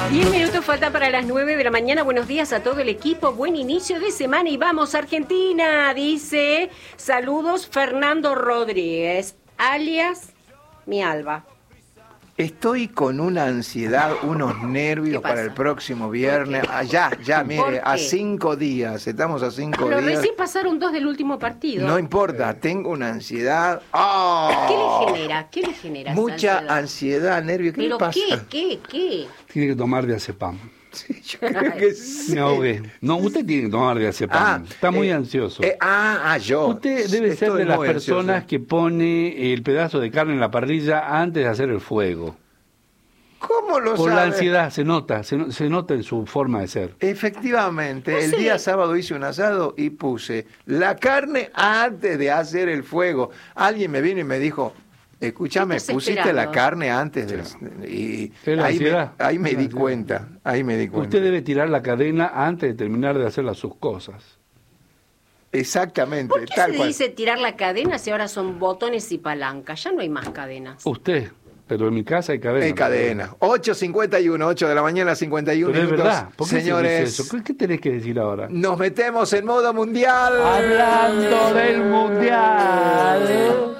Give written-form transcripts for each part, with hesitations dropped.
10 minutos faltan para las 9 de la mañana. Buenos días a todo el equipo. Buen inicio de semana y vamos Argentina, dice. Saludos Fernando Rodríguez, alias Mi Alba. Estoy con una ansiedad, unos nervios para el próximo viernes. Ya, mire, a 5 días. Estamos a 5 días. Pero recién pasaron 2 del último partido. No importa, tengo una ansiedad. ¡Oh! ¿Qué le genera? Mucha ansiedad, nervios. ¿Qué le pasa? ¿Qué? Tiene que tomar diazepam. Sí, yo creo que sí. Me ahogué. No, usted tiene que tomar diazepam. Está muy ansioso. Yo. Usted debe ser de las personas que pone el pedazo de carne en la parrilla antes de hacer el fuego. ¿Cómo lo sabe? Por la ansiedad, se nota en su forma de ser. Efectivamente, No el sé. día sábado hice un asado y puse la carne antes de hacer el fuego. Alguien me vino y me dijo, escúchame, ¿Qué estás pusiste esperando? la carne antes de... Y Es la ansiedad. ahí me Es la di ansiedad. cuenta, ahí me di cuenta. Usted debe tirar la cadena antes de terminar de hacer sus cosas. Exactamente, ¿Por qué tal se cual. dice tirar la cadena si ahora son botones y palancas? Ya no hay más cadenas. Usted, pero en mi casa hay cadena. En cadena. 8:51, 8 de la mañana, 51 Pero es minutos. verdad. ¿Por qué Señores, se dice eso? ¿Qué tenés que decir ahora? nos metemos en modo mundial. Hablando del mundial.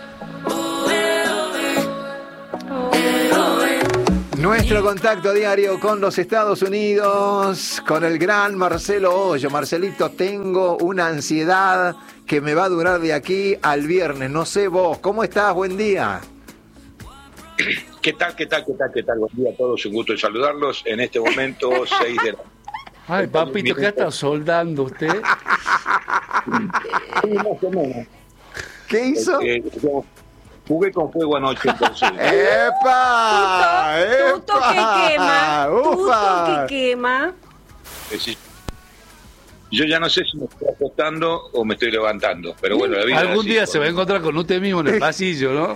Nuestro contacto diario con los Estados Unidos, con el gran Marcelo Hoyo. Marcelito, tengo una ansiedad que me va a durar de aquí al viernes. No sé vos, ¿cómo estás? Buen día. ¿Qué tal? Buen día a todos, un gusto de saludarlos. En este momento, 6 de la... Ay, papito, ¿qué está soldando usted? ¿Qué hizo? Yo jugué con fuego anoche, entonces. ¡Epa! Tuto que quema. ¡Ufa! Tuto que quema. Es decir, yo ya no sé si me estoy acostando o me estoy levantando, pero bueno, la vida es Algún así, día se va a ¿no? encontrar con usted mismo en el pasillo, ¿no?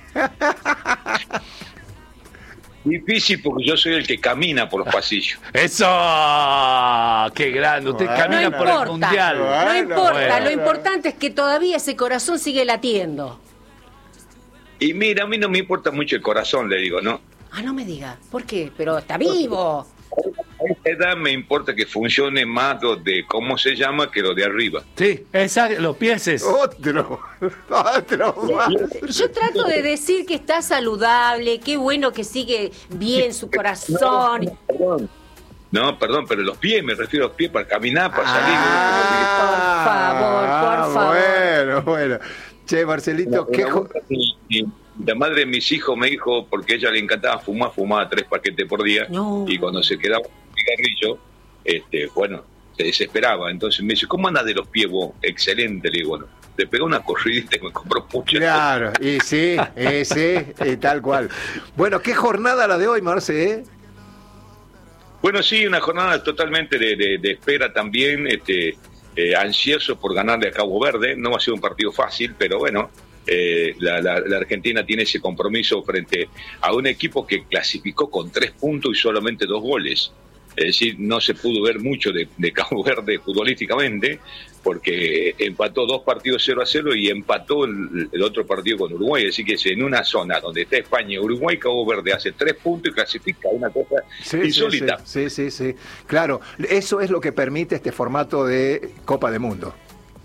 Difícil porque yo soy el que camina por los pasillos. ¡Eso! ¡Qué grande! Usted Bueno, camina No por el importa. mundial. No importa, bueno. lo importante es que todavía ese corazón sigue latiendo. Y mira, a mí no me importa mucho el corazón, le digo, ¿no? Ah, no me diga. ¿Por qué? Pero está vivo. A esta edad me importa que funcione más lo de cómo se llama que lo de arriba. Sí, exacto, los pieses. Otro. Yo trato de decir que está saludable, qué bueno que sigue bien su corazón. Perdón, pero los pies, me refiero a los pies para caminar, para Por favor. Bueno. Che, Marcelito, salir. La madre de mis hijos me dijo, porque a ella le encantaba fumar, fumaba 3 paquetes por día, No. y cuando se quedaba un cigarrillo, se desesperaba. Entonces me dice, ¿cómo andas de los pies vos? Excelente, le digo, bueno, le pegó una corridita y me compró mucho. Claro, y sí, tal cual. Bueno, qué jornada la de hoy, Marce, Bueno, sí, una jornada totalmente de espera también, ansioso por ganarle a Cabo Verde. No va a ser un partido fácil, pero bueno, la Argentina tiene ese compromiso frente a un equipo que clasificó con 3 puntos y solamente 2 goles. Es decir, no se pudo ver mucho de Cabo Verde futbolísticamente, porque empató 2 partidos 0-0 y empató el otro partido con Uruguay. Así que es en una zona donde está España y Uruguay, Cabo Verde hace 3 puntos y clasifica, una cosa insólita. Sí. Claro, eso es lo que permite este formato de Copa de Mundo.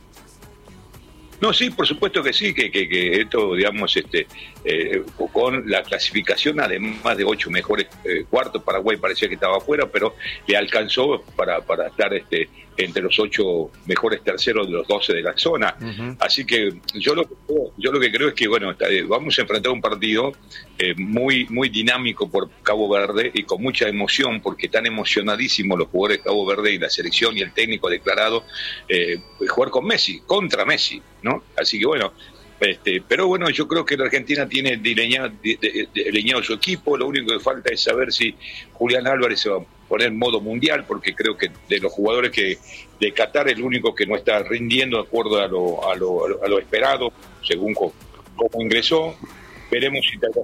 No, sí, por supuesto que sí, que esto, digamos, con la clasificación, además de 8 mejores cuartos, Paraguay parecía que estaba afuera, pero le alcanzó para estar entre los 8 mejores terceros de los 12 de la zona. Uh-huh. Así que yo lo que creo es que, bueno, vamos a enfrentar un partido muy, muy dinámico por Cabo Verde y con mucha emoción, porque están emocionadísimos los jugadores de Cabo Verde y la selección y el técnico declarado jugar con Messi, contra Messi, ¿no? Así que bueno, pero bueno, yo creo que la Argentina tiene delineado su equipo. Lo único que falta es saber si Julián Álvarez se va a poner en modo mundial, porque creo que de los jugadores de Qatar el único que no está rindiendo de acuerdo a lo esperado, según cómo ingresó. Veremos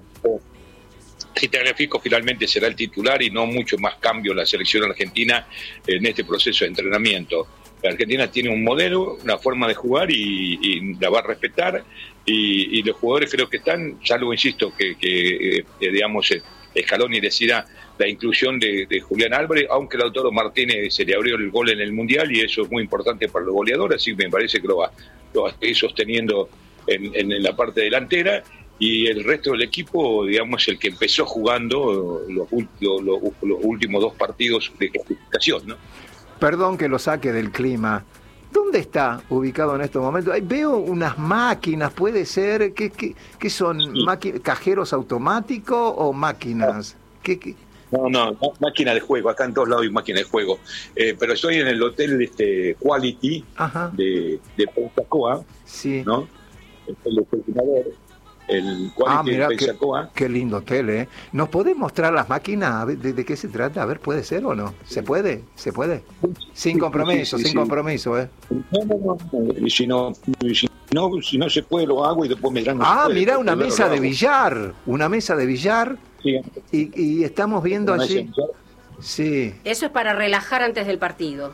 si Tagliafico finalmente será el titular y no mucho más cambio en la selección argentina en este proceso de entrenamiento. La Argentina tiene un modelo, una forma de jugar y la va a respetar, y los jugadores creo que están, salvo insisto que digamos Scaloni decida la inclusión de Julián Álvarez, aunque Lautaro Martínez se le abrió el gol en el Mundial y eso es muy importante para los goleadores, así que me parece que lo va a ir sosteniendo en la parte delantera, y el resto del equipo, digamos, el que empezó jugando los últimos 2 partidos de clasificación, ¿no? Perdón que lo saque del clima. ¿Dónde está ubicado en estos momentos? Ahí veo unas máquinas, puede ser, ¿qué son? ¿Cajeros automáticos o máquinas? No, máquina de juego, acá en todos lados hay máquina de juego. Pero estoy en el hotel Quality de Pensacola, sí. ¿no? El gestionador, el Quality de Pensacola. Qué lindo hotel, ¿eh? ¿Nos podés mostrar las máquinas? ¿De qué se trata? A ver, ¿puede ser o no? ¿Se puede? Sin compromiso, sin compromiso, ¿eh? No. Y si no se puede, lo hago y después me dirán. Mirá, una mesa de billar. Una mesa de billar. Sí. Y estamos viendo allí. Sí. Eso es para relajar antes del partido.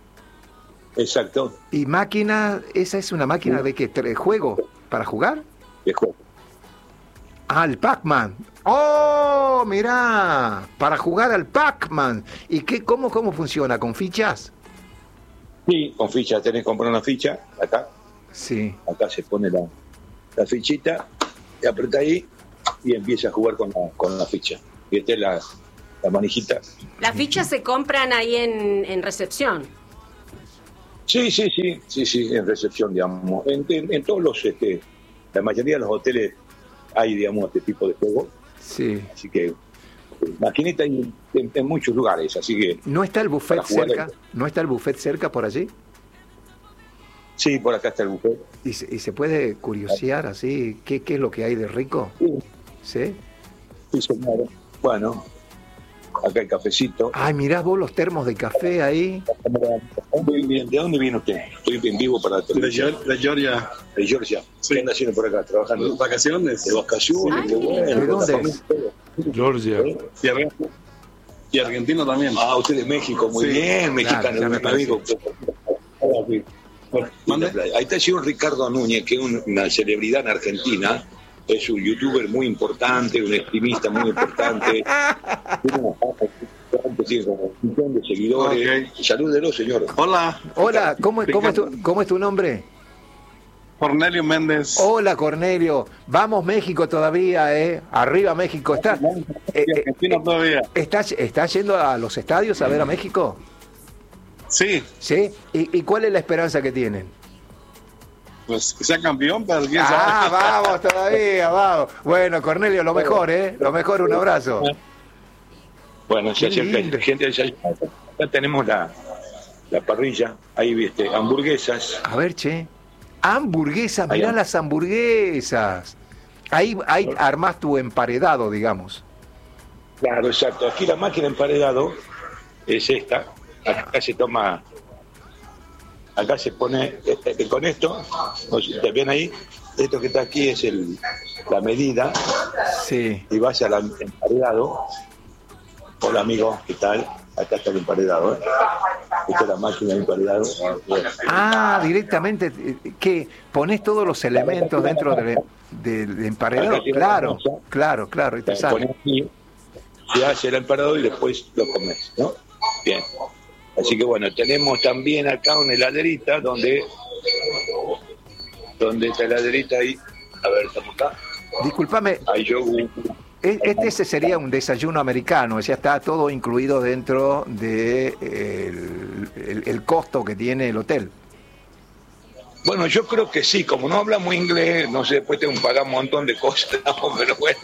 Exacto. ¿Y máquina? ¿Esa es una máquina de qué? ¿Juego? ¿Para jugar? De juego. El Pac-Man. ¡Oh, mirá! Para jugar al Pac-Man. ¿Y cómo funciona? ¿Con fichas? Sí, con fichas. Tenés que comprar una ficha, acá. Sí. Acá se pone la fichita, y aprieta ahí y empieza a jugar con la ficha. Y esta es la manijita. ¿Las fichas se compran ahí en recepción? Sí, en recepción, digamos. En todos los, la mayoría de los hoteles hay, digamos, este tipo de juego. Sí. Así que maquinita hay en muchos lugares, así que... ¿No está el buffet cerca? ¿No está el buffet cerca por allí? Sí, por acá está el buffet. ¿Y se puede curiosear así? ¿Qué es lo que hay de rico? Sí, señor. Bueno, acá hay cafecito. Ay, mirá vos los termos de café ahí. ¿De dónde viene usted? Estoy en vivo para la televisión. De Georgia. De Georgia. Sí. ¿Qué anda haciendo por acá? ¿Trabajando? ¿Vacaciones? De vacaciones. Qué bueno. ¿De dónde es? Georgia. Y argentino también. Usted de México. Muy bien, mexicano. Ya me amigo. Ahí está el señor Ricardo Núñez, que es una celebridad en Argentina. Es un youtuber muy importante, un streamista muy importante. Tiene como un millón de seguidores. Okay. Salúdelo, señor. Hola, ¿cómo es tu nombre? Cornelio Méndez. Hola, Cornelio. Vamos México todavía, ¿eh? Arriba México. Argentina todavía. ¿Estás yendo a los estadios a ver a México? Sí. ¿Sí? ¿Y cuál es la esperanza que tienen? Pues que sea campeón, pero quién sabe. Vamos todavía, vamos. Bueno, Cornelio, lo mejor, ¿eh? Lo mejor, un abrazo. Bueno, se acerca gente. Acá tenemos la parrilla, ahí hamburguesas. A ver, che. Hamburguesas, mirá las hamburguesas. Ahí armás tu emparedado, digamos. Claro, exacto. Aquí la máquina de emparedado es esta. Acá se toma... Acá se pone con esto, ¿te ven ahí? Esto que está aquí es la medida. Sí. Y vas al emparedado. Hola, amigo, ¿qué tal? Acá está el emparedado. Esta es la máquina de emparedado. Directamente, ¿qué? ¿Ponés todos los elementos dentro del emparedado? Claro, y te sale. Se hace el emparedado y después lo comes, ¿no? Bien. Así que bueno, tenemos también acá una heladerita donde esta heladerita ahí, a ver, estamos acá. Discúlpame, ese sería un desayuno americano, ya está todo incluido dentro de el costo que tiene el hotel. Bueno, yo creo que sí, como no hablamos inglés, no sé, después tengo que pagar un montón de cosas, pero bueno.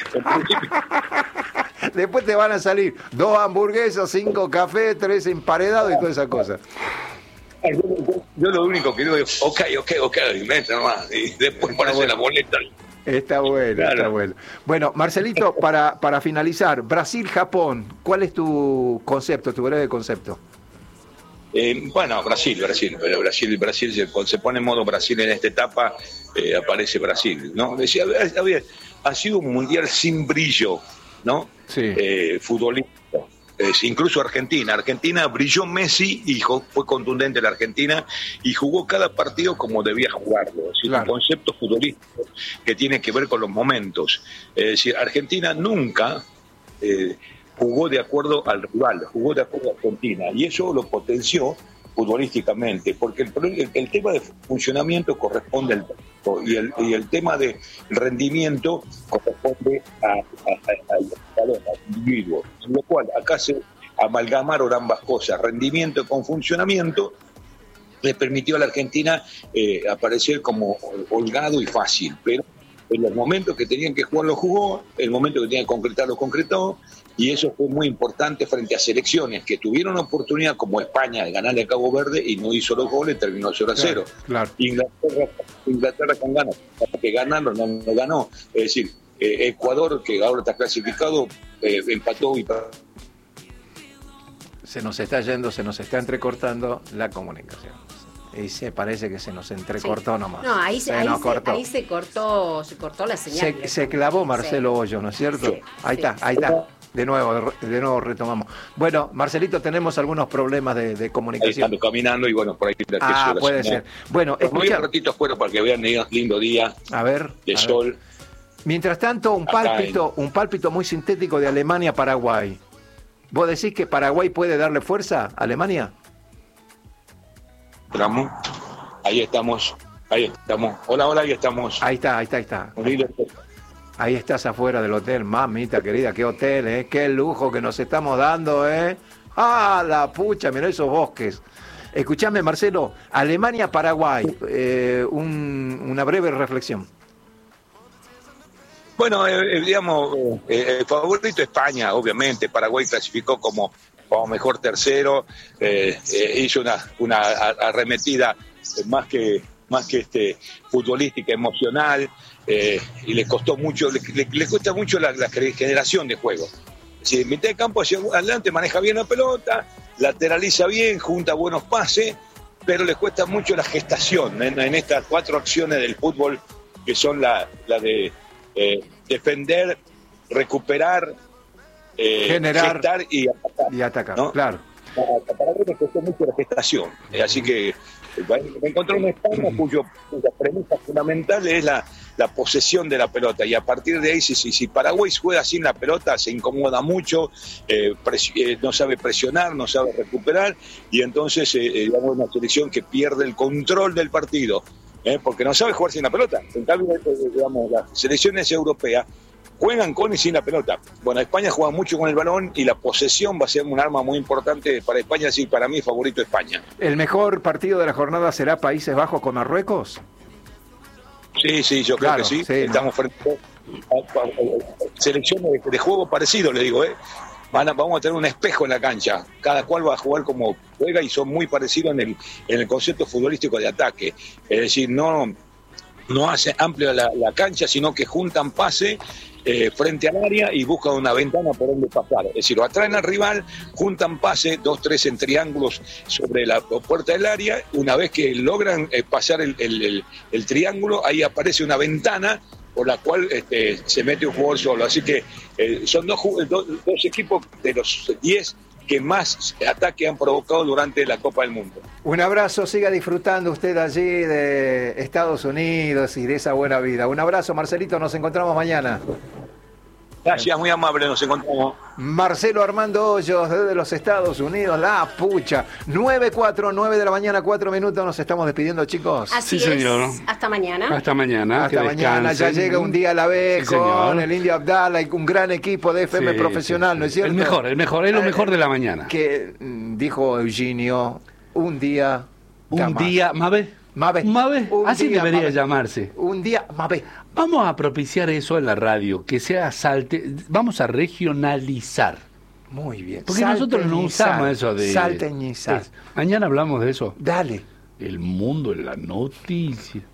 Después te van a salir 2 hamburguesas, 5 cafés, 3 emparedados y todas esas cosas. Yo lo único que digo es, ok, inventa nomás, y después aparece la boleta. Está bueno, claro. Está bueno. Bueno, Marcelito, para finalizar, Brasil-Japón, ¿cuál es tu concepto, tu breve concepto? Bueno, Brasil, se pone en modo Brasil en esta etapa, aparece Brasil, ¿no? Decía, ha sido un mundial sin brillo, ¿no? Sí. Futbolista. Incluso Argentina brilló Messi y fue contundente la Argentina y jugó cada partido como debía jugarlo. Es decir, claro. Un concepto futbolístico que tiene que ver con los momentos. Es decir, Argentina nunca jugó de acuerdo al rival, jugó de acuerdo a Argentina, y eso lo potenció futbolísticamente, porque el tema de funcionamiento corresponde al y el tema de rendimiento corresponde al individuo, en lo cual acá se amalgamaron ambas cosas, rendimiento con funcionamiento. Le permitió a la Argentina aparecer como holgado y fácil, pero en los momentos que tenían que jugar lo jugó, en el momento que tenían que concretar lo concretó, y eso fue muy importante frente a selecciones que tuvieron oportunidad como España de ganarle a Cabo Verde y no hizo los goles, terminó 0-0. Claro. Inglaterra con ganas, que ganaron, no ganó. Es decir, Ecuador, que ahora está clasificado, empató y... Se nos está yendo, se nos está entrecortando la comunicación. Y se parece que se nos entrecortó nomás. No, ahí se cortó la señal. Se clavó Marcelo Hoyo, ¿no es cierto? Sí, ahí está. De nuevo retomamos. Bueno, Marcelito, tenemos algunos problemas de comunicación. Ahí estando caminando y bueno, por ahí... puede ser. Bueno, voy un ratito afuera para que vean lindo día. A ver. De sol. Mientras tanto, un pálpito muy sintético de Alemania-Paraguay. ¿Vos decís que Paraguay puede darle fuerza a Alemania? Ahí estamos. Hola, ahí estamos. Ahí está. Ahí estás afuera del hotel, mamita querida, qué hotel, qué lujo que nos estamos dando, ¡Ah, la pucha! Mirá esos bosques. Escuchame, Marcelo, Alemania-Paraguay, una breve reflexión. Bueno, digamos, el favorito España, obviamente. Paraguay clasificó como mejor tercero, hizo una arremetida más que futbolística, emocional, y les costó mucho, le cuesta mucho la generación de juego. Si en mitad de campo hacia adelante maneja bien la pelota, lateraliza bien, junta buenos pases, pero les cuesta mucho la gestación en estas 4 acciones del fútbol, que son la de defender, recuperar, generar, gestar y atacar, ¿no? Claro. Para mí me costó mucho la gestación, así que me encontré una España cuya premisa fundamental es la posesión de la pelota, y a partir de ahí si Paraguay juega sin la pelota se incomoda mucho, no sabe presionar, no sabe recuperar, y entonces digamos una selección que pierde el control del partido, porque no sabe jugar sin la pelota. En cambio, digamos, las selecciones europeas juegan con y sin la pelota. Bueno, España juega mucho con el balón y la posesión va a ser un arma muy importante para España, así para mí favorito España. ¿El mejor partido de la jornada será Países Bajos con Marruecos? Sí, yo creo que sí. Estamos frente a selecciones de juego parecido, le digo, vamos a tener un espejo en la cancha, cada cual va a jugar como juega y son muy parecidos en el concepto futbolístico de ataque, es decir, no hace amplia la cancha, sino que juntan pase frente al área y buscan una ventana por donde pasar, es decir, lo atraen al rival, juntan pase 2-3 en triángulos sobre la puerta del área, una vez que logran pasar el triángulo, ahí aparece una ventana por la cual se mete un jugador solo, así que son dos equipos de los 10 que más ataque han provocado durante la Copa del Mundo. Un abrazo, siga disfrutando usted allí de Estados Unidos y de esa buena vida. Un abrazo, Marcelito, nos encontramos mañana. Gracias, muy amable, nos encontramos. Marcelo Armando Hoyos, desde los Estados Unidos, la pucha. 9:49 de la mañana, 4 minutos, nos estamos despidiendo, chicos. Así sí, señor. Hasta mañana. Hasta mañana. Hasta mañana, ya llega un día a la vez con el Indio Abdala y un gran equipo de FM profesional, ¿no es cierto? El mejor, es lo mejor de la mañana. Que dijo Eugenio, un día... Mabé, así debería llamarse. Un día, Mabé. Vamos a propiciar eso en la radio, que sea vamos a regionalizar. Muy bien. Porque nosotros no usamos eso de... Salteñizar. Mañana hablamos de eso. Dale. El mundo en la noticia.